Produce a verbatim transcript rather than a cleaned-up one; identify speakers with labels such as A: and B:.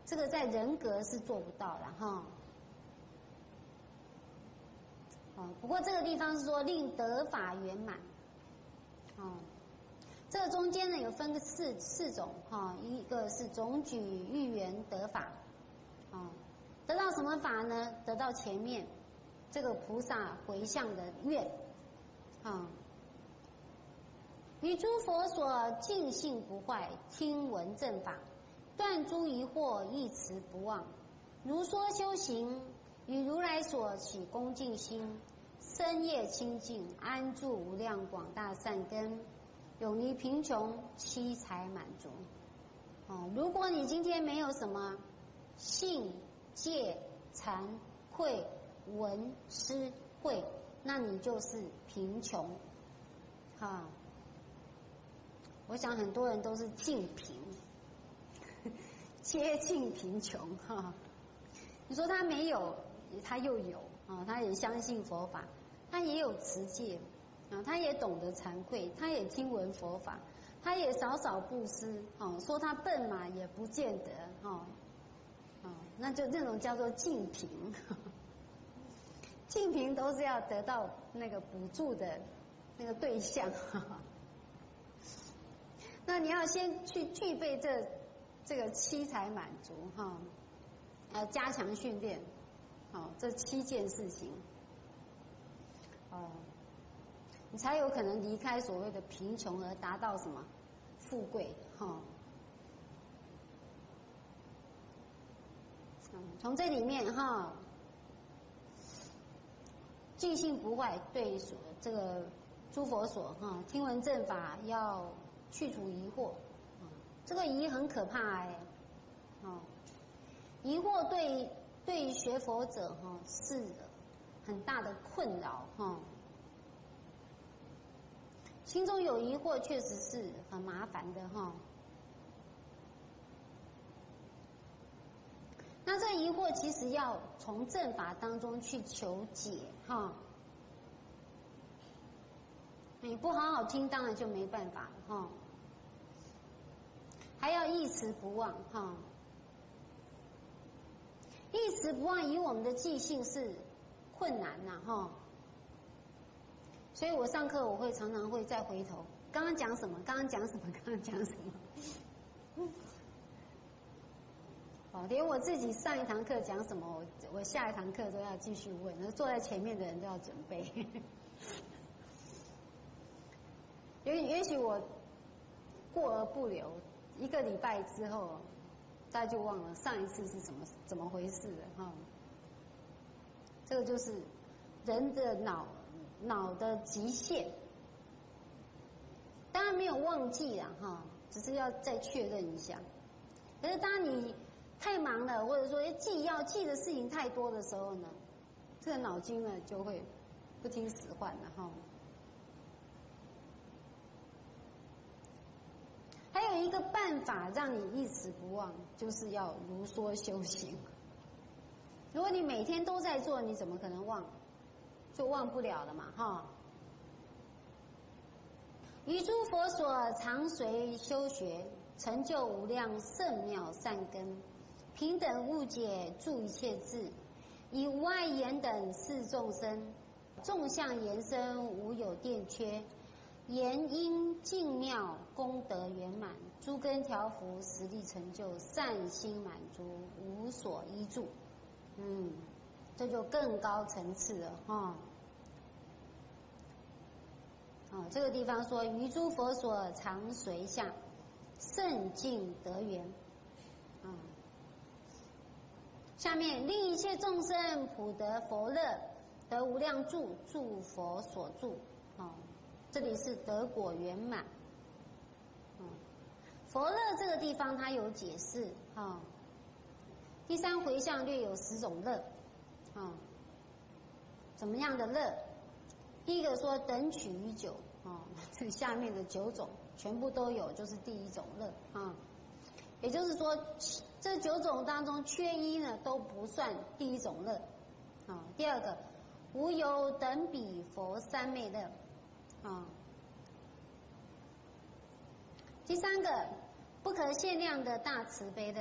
A: 这个在人格是做不到的哈。哦，不过这个地方是说令得法圆满。哦，这个中间呢有分个四四种哈，一个是总举欲缘得法。哦，得到什么法呢？得到前面这个菩萨回向的愿。啊，于诸佛所尽性不坏，听闻正法，断诸疑惑，一持不忘。如说修行，与如来所起恭敬心，深夜清净，安住无量广大善根，永离贫穷，七财满足。哦，如果你今天没有什么信、戒、惭、愧、闻、思、慧，那你就是贫穷。哈，我想很多人都是近贫，接近贫穷哈。你说他没有，他又有啊，他也相信佛法，他也有持戒啊，他也懂得惭愧，他也听闻佛法，他也少少布施啊。说他笨嘛，也不见得哈啊，那就那种叫做近贫。近贫都是要得到那个补助的那个对象。那你要先去具备这这个七财满足哈。要加强训练，哦，这七件事情，哦，你才有可能离开所谓的贫穷而达到什么富贵，哈、哦。嗯，从这里面哈，尽性不坏，对所这个诸佛所哈，听闻正法要去除疑惑，啊，这个疑很可怕哎，哦。疑惑对对学佛者哈是很大的困扰哈，心中有疑惑确实是很麻烦的哈。那这疑惑其实要从正法当中去求解哈，你不好好听，当然就没办法了哈。还要一持不忘哈。一持不忘，以我们的记性是困难呐、啊、哈，所以我上课我会常常会再回头，刚刚讲什么？刚刚讲什么？刚刚讲什么？哦，连我自己上一堂课讲什么，我我下一堂课都要继续问，那坐在前面的人都要准备。也也许我过而不留，一个礼拜之后。大家就忘了上一次是怎么怎么回事了哈，这个就是人的脑脑的极限，当然没有忘记啦哈，只是要再确认一下。可是当你太忙了，或者说记要记的事情太多的时候呢，这个脑筋呢就会不听使唤了哈。还有一个办法让你一持不忘，就是要如说修行。如果你每天都在做，你怎么可能忘？就忘不了了嘛，哈。于诸佛所常随修学，成就无量圣妙善根，平等误解助一切智，以无碍言等示众生，众相延伸无有垫缺。言因净妙，功德圆满，诸根调伏，实力成就，善心满足，无所依助。嗯，这就更高层次了哈。哦，这个地方说，于诸佛所常随下，圣净得缘。啊、嗯，下面令一切众生普得佛乐，得无量住，住佛所住。哦。这里是得果圆满，嗯，佛乐这个地方它有解释哈、哦。第三回向略有十种乐，啊、哦，怎么样的乐？第一个说等取于九，啊、哦，这下面的九种全部都有，就是第一种乐啊、哦。也就是说，这九种当中缺一呢都不算第一种乐，啊、哦。第二个无有等比佛三昧乐。啊、哦，第三个不可限量的大慈悲的。